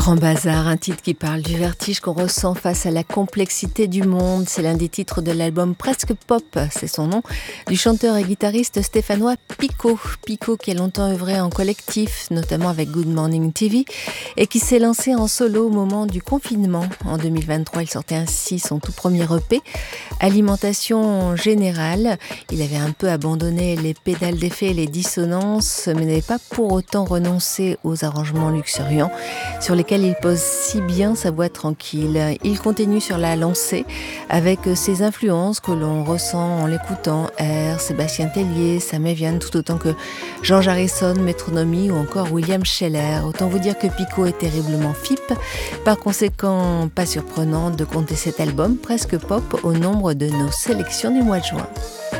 Grand Bazar, un titre qui parle du vertige qu'on ressent face à la complexité du monde. C'est l'un des titres de l'album Presque Pop, c'est son nom, du chanteur et guitariste stéphanois Pico. Pico qui a longtemps œuvré en collectif, notamment avec Good Morning TV, et qui s'est lancé en solo au moment du confinement. En 2023, il sortait ainsi son tout premier EP, Alimentation Générale. Il avait un peu abandonné les pédales d'effet et les dissonances, mais n'avait pas pour autant renoncé aux arrangements luxuriants sur lesquels il pose si bien sa voix tranquille. Il continue sur la lancée avec ses influences que l'on ressent en l'écoutant, R, Sébastien Tellier, Sam Evian, tout autant que George Harrison, Metronomy ou encore William Scheller. Autant vous dire que Pico est terriblement FIP, par conséquent pas surprenant de compter cet album Presque Pop au nombre de nos sélections du mois de juin.